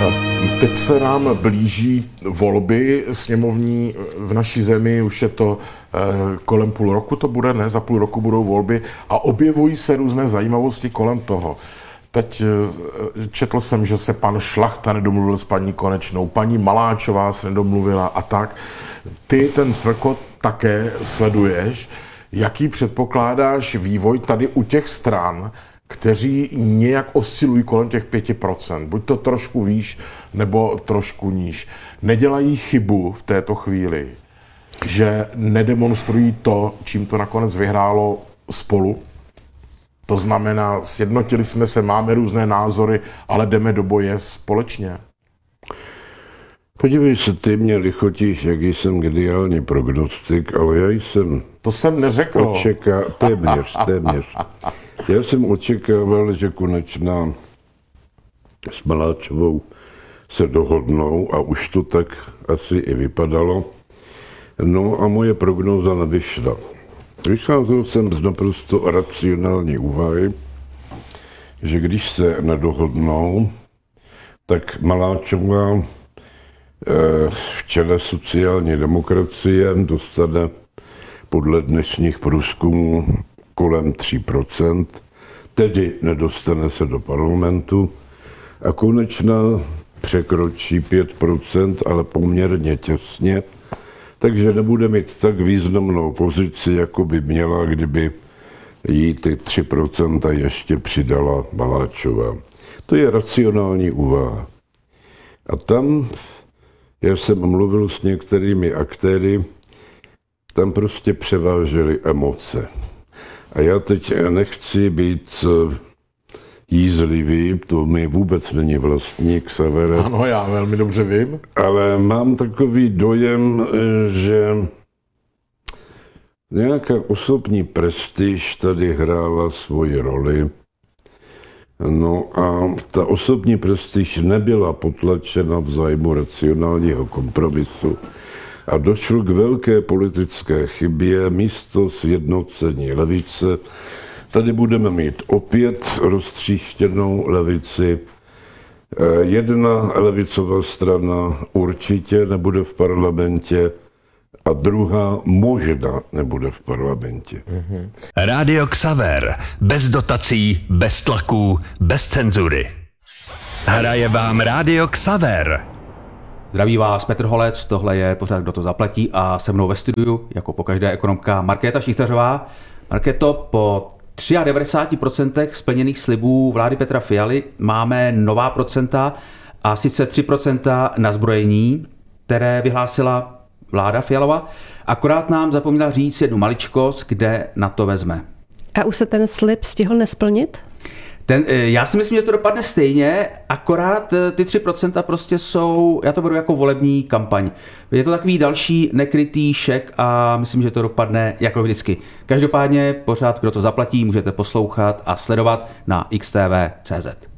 Teď se nám blíží volby sněmovní v naší zemi, už je to kolem půl roku to bude, ne? Za půl roku budou volby a objevují se různé zajímavosti kolem toho. Teď četl jsem, že se pan Šlachta nedomluvil s paní Konečnou, paní Maláčová se nedomluvila a tak. Ty ten Cvrkot také sleduješ. Jaký předpokládáš vývoj tady u těch stran, kteří nějak oscilují kolem těch 5%. Buď to trošku výš, nebo trošku níž. Nedělají chybu v této chvíli, že nedemonstrují to, čím to nakonec vyhrálo Spolu. To znamená, sjednotili jsme se, máme různé názory, ale jdeme do boje společně. Podívej se, ty mě lichotíš, jaký jsem geniální prognostik, ale já jsem... To jsem neřekl. Téměř. Já jsem očekával, že Konečná s Maláčovou se dohodnou a už to tak asi i vypadalo. No a moje prognóza nevyšla. Vycházel jsem z naprosto racionální úvahy, že když se nedohodnou, tak Maláčová v čele sociální demokracie dostane podle dnešních průzkumů kolem 3%, tedy nedostane se do parlamentu a Konečná překročí 5%, ale poměrně těsně, takže nebude mít tak významnou pozici, jako by měla, kdyby jí ty 3% ještě přidala Maláčová. To je racionální úvaha. A tam, já jsem mluvil s některými aktéry, tam prostě převážely emoce. A já teď nechci být jízlivý, to mi vůbec není vlastní, Xavere. Ano, já velmi dobře vím. Ale mám takový dojem, že nějaká osobní prestiž tady hrála svoji roli. No a ta osobní prestiž nebyla potlačena v zájmu racionálního kompromisu. A došlo k velké politické chybě, místo sjednocení levice. Tady budeme mít opět roztříštěnou levici. Jedna levicová strana určitě nebude v parlamentě a druhá možná nebude v parlamentě. Rádio Xaver. Bez dotací, bez tlaků, bez cenzury. Hraje vám Rádio Xaver. Zdraví vás Petr Holec, tohle je pořád Kdo to zaplatí a se mnou ve studiu, jako pokaždé, ekonomka Markéta Šichtařová. Markéto, po 93% splněných slibů vlády Petra Fialy máme nová procenta a sice 3% na zbrojení, které vyhlásila vláda Fialova. Akorát nám zapomněla říct jednu maličkost, kde na to vezme. A už se ten slib stihl nesplnit? Já si myslím, že to dopadne stejně, akorát ty 3% prostě jsou, já to beru jako volební kampaň. Je to takový další nekrytý šek a myslím, že to dopadne jako vždycky. Každopádně pořád, Kdo to zaplatí, můžete poslouchat a sledovat na xtv.cz.